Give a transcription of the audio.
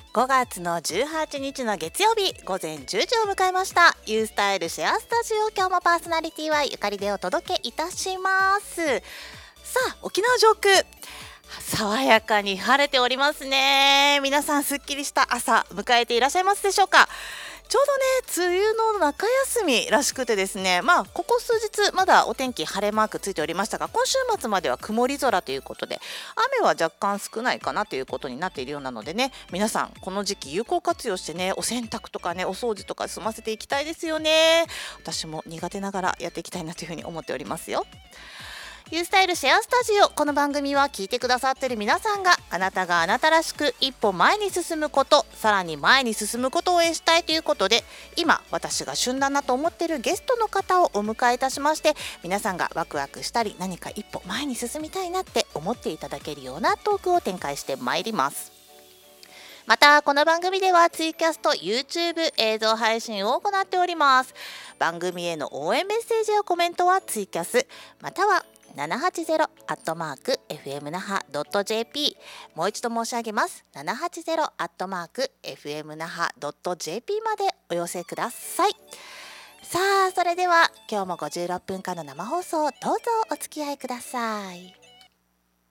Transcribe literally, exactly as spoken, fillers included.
ごがつのじゅうはちにちの月曜日午前じゅうじを迎えました。ユースタイルシェアスタジオ、今日もパーソナリティはゆかりでお届けいたします。さあ、沖縄上空爽やかに晴れておりますね。皆さんすっきりした朝迎えていらっしゃいますでしょうか。ちょうどね、梅雨の中休みらしくてですね、まあここ数日まだお天気晴れマークついておりましたが、今週末までは曇り空ということで、雨は若干少ないかなということになっているようなのでね、皆さんこの時期有効活用してね、お洗濯とかね、お掃除とか済ませていきたいですよね。私も苦手ながらやっていきたいなというふうに思っておりますよ。ユースタイルシェアスタジオ、この番組は聞いてくださっている皆さんが、あなたがあなたらしく一歩前に進むこと、さらに前に進むことを応援したいということで、今私が旬だなと思っているゲストの方をお迎えいたしまして、皆さんがワクワクしたり何か一歩前に進みたいなって思っていただけるようなトークを展開してまいります。またこの番組ではツイキャスと YouTube 映像配信を行っております。番組への応援メッセージやコメントはツイキャスまたはななはちゼロアットマーク エフエム那覇ドットジェーピー、 もう一度申し上げます。ななはちゼロアットマーク エフエム那覇ドットジェーピー までお寄せください。さあ、それでは今日もごじゅうろっぷんかんの生放送、どうぞお付き合いください。